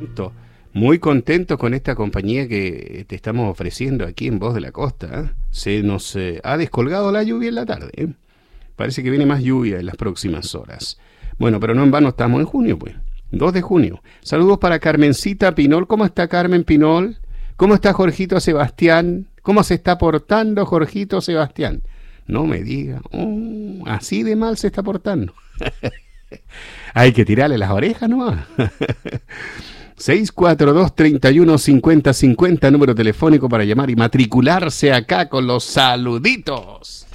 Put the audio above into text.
Muy contento con esta compañía que te estamos ofreciendo aquí en Voz de la Costa. ¿Eh? Se nos ha descolgado la lluvia en la tarde. ¿Eh? Parece que viene más lluvia en las próximas horas. Bueno, pero no en vano, estamos en junio, pues. 2 de junio. Saludos para Carmencita Pinol. ¿Cómo está Carmen Pinol? ¿Cómo está Jorgito Sebastián? ¿Cómo se está portando Jorgito Sebastián? No me diga. Así de mal se está portando. Hay que tirarle las orejas nomás. 642-315050, número telefónico para llamar y matricularse acá con los saluditos.